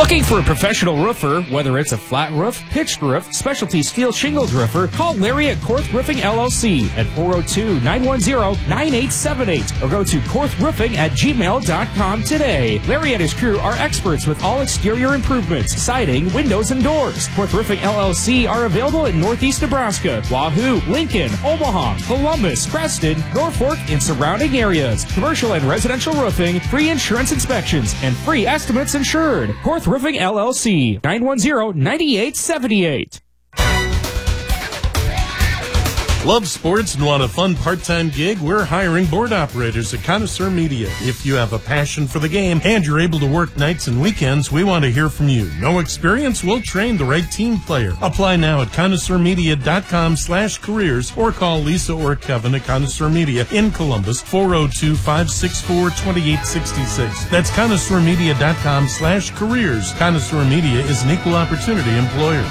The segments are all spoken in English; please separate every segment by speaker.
Speaker 1: Looking for a professional roofer, whether it's a flat roof, pitched roof, specialty steel shingles roofer, call Larry at Korth Roofing LLC at 402-910-9878 or go to korthroofing@gmail.com today. Larry and his crew are experts with all exterior improvements, siding, windows, and doors. Korth Roofing LLC are available in Northeast Nebraska, Wahoo, Lincoln, Omaha, Columbus, Creston, Norfolk, and surrounding areas. Commercial and residential roofing, free insurance inspections, and free estimates insured. Korth Roofing LLC, 910-9878.
Speaker 2: Love sports and want a fun part-time gig? We're hiring board operators at Connoisseur Media. If you have a passion for the game and you're able to work nights and weekends, we want to hear from you. No experience? We'll train the right team player. Apply now at connoisseurmedia.com/careers or call Lisa or Kevin at Connoisseur Media in Columbus, 402-564-2866. That's connoisseurmedia.com/careers. Connoisseur Media is an equal opportunity employer.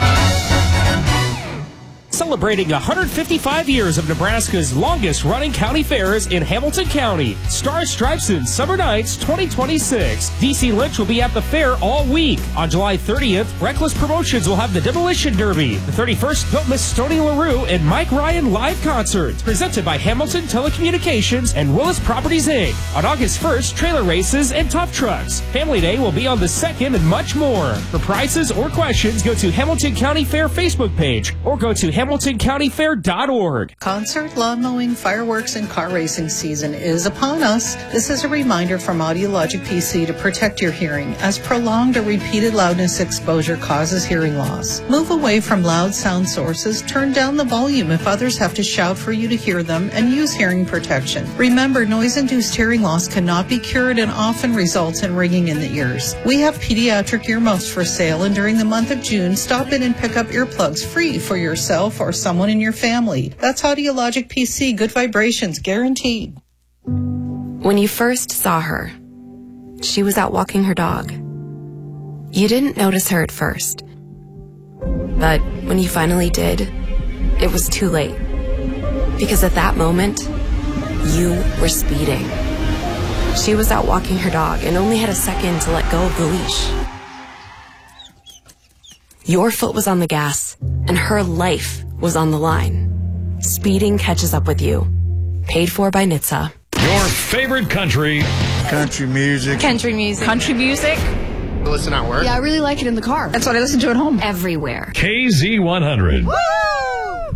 Speaker 1: Celebrating 155 years of Nebraska's longest-running county fairs in Hamilton County. Star Stripes and Summer Nights 2026. DC Lynch will be at the fair all week. On July 30th, Reckless Promotions will have the Demolition Derby. The 31st, don't miss Stoney LaRue and Mike Ryan live concert. Presented by Hamilton Telecommunications and Willis Properties, Inc. On August 1st, trailer races and tough trucks. Family Day will be on the 2nd and much more. For prices or questions, go to Hamilton County Fair Facebook page or go to HamiltonCountyFair.org.
Speaker 3: Concert, lawn mowing, fireworks, and car racing season is upon us. This is a reminder from Audiologic PC to protect your hearing, as prolonged or repeated loudness exposure causes hearing loss. Move away from loud sound sources, turn down the volume if others have to shout for you to hear them, and use hearing protection. Remember, noise-induced hearing loss cannot be cured and often results in ringing in the ears. We have pediatric earmuffs for sale, and during the month of June, stop in and pick up earplugs free for yourself or someone in your family. That's Audiologic PC. Good vibrations guaranteed.
Speaker 4: When you first saw her, she was out walking her dog. You didn't notice her at first. But when you finally did, it was too late. Because at that moment, you were speeding. She was out walking her dog and only had a second to let go of the leash. Your foot was on the gas, and her life was on the line. Speeding catches up with you. Paid for by NHTSA.
Speaker 5: Your favorite country.
Speaker 6: Country music.
Speaker 7: Country music.
Speaker 8: Country music.
Speaker 6: Listen at work.
Speaker 8: Yeah, I really like it in the car. That's what I listen to at home.
Speaker 7: Everywhere.
Speaker 5: KZ100.
Speaker 8: Woo!